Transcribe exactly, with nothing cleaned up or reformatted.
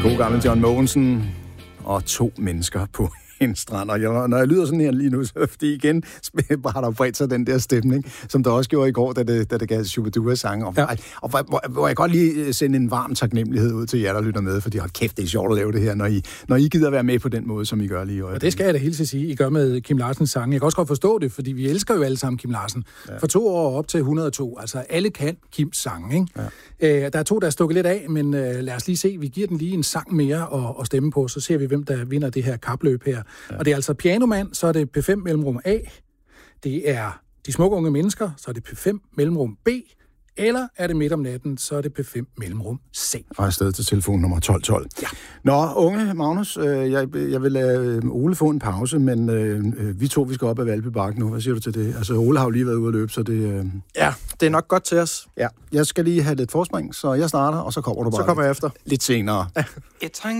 God gammel John Mogensen og to mennesker på en strand. Og jeg, når jeg lyder sådan her lige nu, så er det fordi igen har der bredt sig den der stemning, som der også gjorde i går, da det, da det gav Shubidua-sange. Og, ja. og, og hvor, hvor jeg godt lige sende en varm taknemmelighed ud til jer, der lytter med, fordi hold kæft, det er sjovt at lave det her, når I, når I gider være med på den måde, som I gør lige i øjeblikket. Og det skal jeg da hilse at sige, I gør med Kim Larsens sange. Jeg kan også godt forstå det, fordi vi elsker jo alle sammen Kim Larsen. Ja. For to år op til et hundrede og to. Altså, alle kan Kims sange, ikke? Ja. Øh, der er to, der er stukket lidt af, men øh, lad os lige se. Vi giver den lige en sang mere at, at stemme på, så ser vi, hvem der vinder det her kapløb her. Ja. Og det er altså Pianoman, så er det P fem mellemrum A. Det er De smukke unge mennesker, så er det P fem mellemrum B. Eller er det midt om natten, så er det P fem mellemrum C. Og afsted til telefon nummer tolv tolv. Ja. Nå, unge Magnus, øh, jeg, jeg vil lade Ole få en pause, men øh, vi to, vi skal op ad Valby Bakke nu. Hvad siger du til det? Altså, Ole har jo lige været ude at løbe, så det... Øh... Ja, det er nok godt til os. Ja, jeg skal lige have lidt forspring, så jeg starter, og så kommer du bare... Så kommer jeg efter. Lidt senere. Ja.